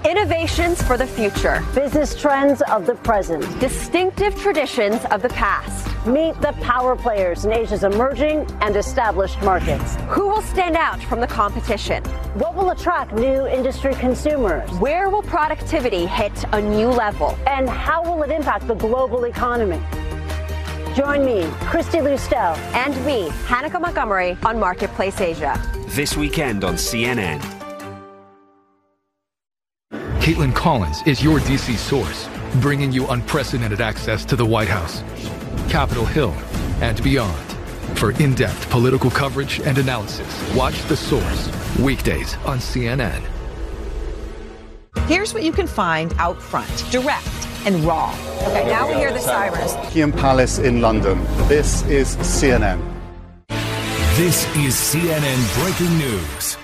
Innovations for the future. Business trends of the present. Distinctive traditions of the past. Meet the power players in Asia's emerging and established markets. Who will stand out from the competition? What will attract new industry consumers? Where will productivity hit a new level? And how will it impact the global economy? Join me, Christy Lustell. And me, Hanneke Montgomery, on Marketplace Asia. This weekend on CNN. Caitlin Collins is your DC source, bringing you unprecedented access to the White House, Capitol Hill, and beyond. For in-depth political coverage and analysis, watch The Source, weekdays on CNN. Here's what you can find out front, direct and raw. Okay, now we hear the sirens. Buckingham Palace in London. This is CNN. This is CNN Breaking News.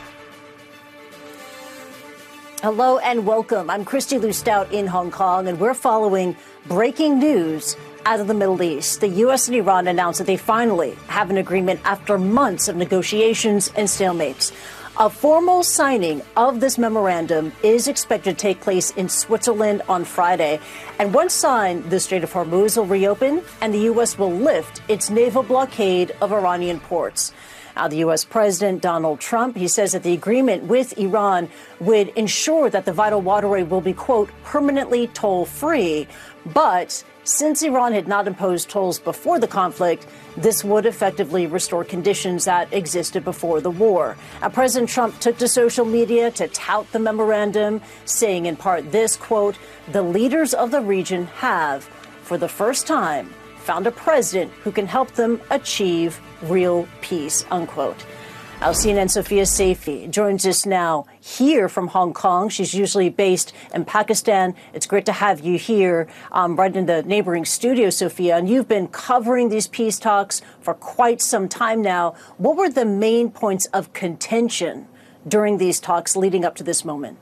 Hello and welcome. I'm Christy Lustell in Hong Kong, and we're following breaking news out of the Middle East. The U.S. and Iran announced that they finally have an agreement after months of negotiations and stalemates. A formal signing of this memorandum is expected to take place in Switzerland on Friday. And once signed, the Strait of Hormuz will reopen and the U.S. will lift its naval blockade of Iranian ports. Now, the U.S. President Donald Trump, he says that the agreement with Iran would ensure that the vital waterway will be, quote, permanently toll-free. But since Iran had not imposed tolls before the conflict, this would effectively restore conditions that existed before the war. Now, President Trump took to social media to tout the memorandum, saying in part this, quote, the leaders of the region have, for the first time, found a president who can help them achieve real peace, unquote. Our CNN's Sophia Seifi joins us now here from Hong Kong. She's usually based in Pakistan. It's great to have you here right in the neighboring studio, Sophia. And you've been covering these peace talks for quite some time now. What were the main points of contention during these talks leading up to this moment?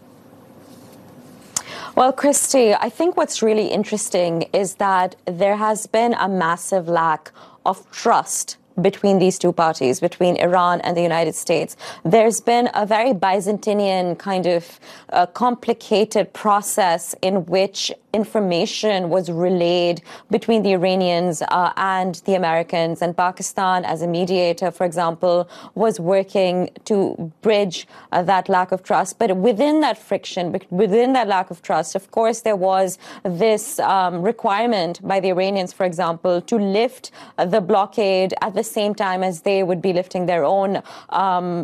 Well, Christy, I think what's really interesting is that there has been a massive lack of trust between these two parties, between Iran and the United States. There's been a very Byzantine kind of complicated process in which information was relayed between the Iranians and the Americans. And Pakistan, as a mediator, for example, was working to bridge that lack of trust. But within that friction, within that lack of trust, of course, there was this requirement by the Iranians, for example, to lift the blockade at the same time as they would be lifting their own